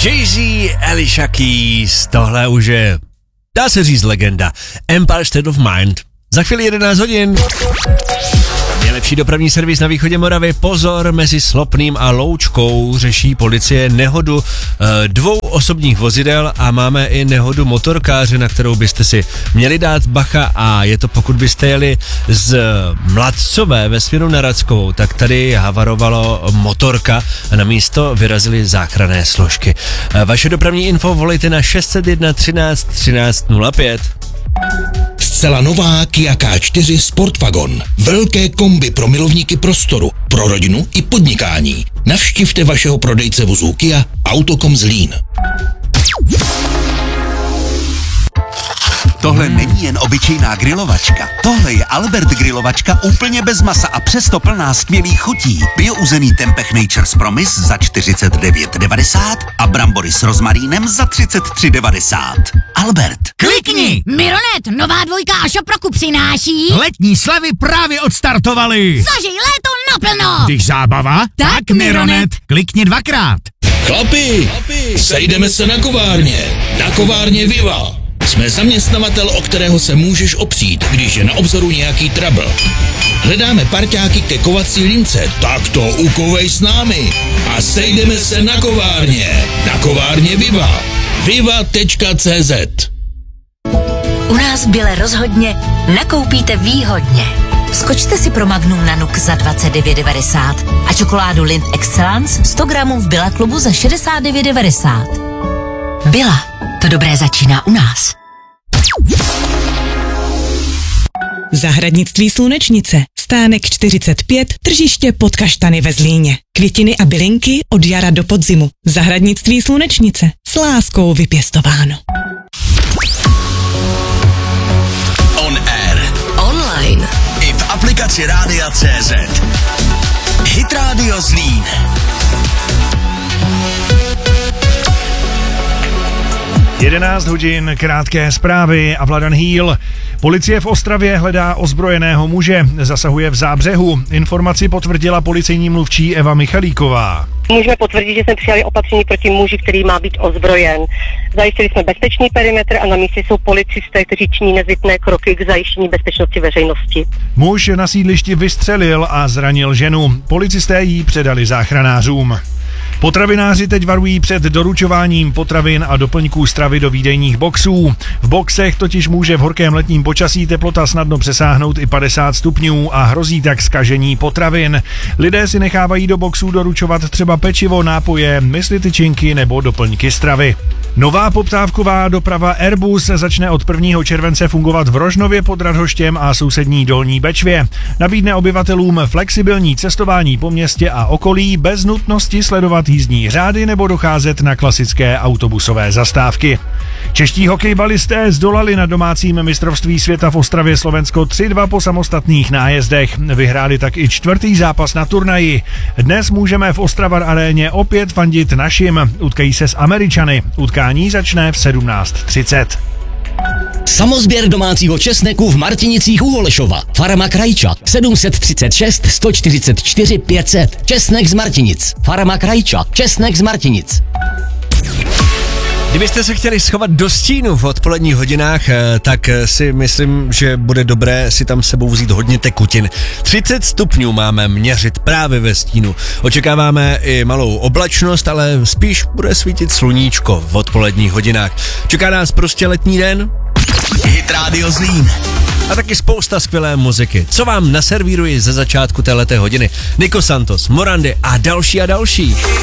Jay-Z, Alicia Keys, tohle už je, dá se říct, legenda. Empire State of Mind. Za chvíli 11 hodin. Nejlepší dopravní servis na východě Moravy. Pozor, mezi Slopným a Loučkou řeší policie nehodu 2 osobních vozidel a máme i nehodu motorkáře, na kterou byste si měli dát bacha, a je to, pokud byste jeli z Mladcové ve směru na Radskovou, tak tady havarovalo motorka a na místo vyrazily záchranné složky. Vaše dopravní info volejte na 601 13 13 05. Zcela nová Kia K4 Sportwagon. Velké kombi pro milovníky prostoru, pro rodinu i podnikání. Navštivte vašeho prodejce vozů Kia Autokom Zlín. Tohle není jen obyčejná grilovačka. Tohle je Albert grilovačka úplně bez masa a přesto plná skvělých chutí. Biouzený tempeh Nature's Promise za 49,90 a brambory s rozmarínem za 33,90. Albert. Klikni! Mironet, nová dvojka a Šoproku přináší... Letní slevy právě odstartovaly. Zažij léto naplno! Když zábava, tak Mironet. Klikni 2krát. Chlapi, sejdeme se na kovárně. Na kovárně Viva. Jsme zaměstnavatel, o kterého se můžeš opřít, když je na obzoru nějaký trouble. Hledáme parťáky ke kovací lince, tak to ukovej s námi. A sejdeme se na kovárně. Na kovárně Viva. Viva.cz. U nás v Bile rozhodně nakoupíte výhodně. Skočte si pro Magnum na Nuk za 29,90 a čokoládu Lind Excellence 100 gramů v Billa klubu za 69,90. Billa, to dobré začíná u nás. Zahradnictví Slunečnice. Stánek 45, tržiště pod Kaštany ve Zlíně. Květiny a bylinky od jara do podzimu. Zahradnictví Slunečnice. S láskou vypěstováno. On air. Online. I v aplikaci Rádia.cz. Hit Radio Zlín. Jedenáct hodin, krátké zprávy a Vladan Hýl. Policie v Ostravě hledá ozbrojeného muže, zasahuje v Zábřehu. Informaci potvrdila policejní mluvčí Eva Michalíková. Můžeme potvrdit, že jsme přijali opatření proti muži, který má být ozbrojen. Zajistili jsme bezpečný perimetr a na místě jsou policisté, kteří činí nezbytné kroky k zajištění bezpečnosti veřejnosti. Muž na sídlišti vystřelil a zranil ženu. Policisté jí předali záchranářům. Potravináři teď varují před doručováním potravin a doplňků stravy do výdejních boxů. V boxech totiž může v horkém letním počasí teplota snadno přesáhnout i 50 stupňů a hrozí tak zkažení potravin. Lidé si nechávají do boxů doručovat třeba pečivo, nápoje, mysli tyčinky nebo doplňky stravy. Nová poptávková doprava Airbus začne od 1. července fungovat v Rožnově pod Radhoštěm a sousední Dolní Bečvě. Nabídne obyvatelům flexibilní cestování po městě a okolí bez nutnosti sledovat jízdní řády nebo docházet na klasické autobusové zastávky. Čeští hokejbalisté zdolali na domácím mistrovství světa v Ostravě Slovensko 3-2 po samostatných nájezdech. Vyhráli tak i 4. zápas na turnaji. Dnes můžeme v Ostravar aréně opět fandit našim. Utkají se s Američany. Utkání začne v 17:30. Samozběr domácího česneku v Martinicích u Holešova. Farma Krajča 736 144 500. Česnek z Martinic. Farma Krajča. Česnek z Martinic. Kdybyste se chtěli schovat do stínu v odpoledních hodinách, tak si myslím, že bude dobré si tam s sebou vzít hodně tekutin. 30 stupňů máme měřit právě ve stínu. Očekáváme i malou oblačnost, ale spíš bude svítit sluníčko v odpoledních hodinách. Čeká nás prostě letní den. Hit Radio Zlín. A taky spousta skvělé muziky. Co vám naservíruji ze začátku téhleté hodiny? Nico Santos, Morandy a další a další.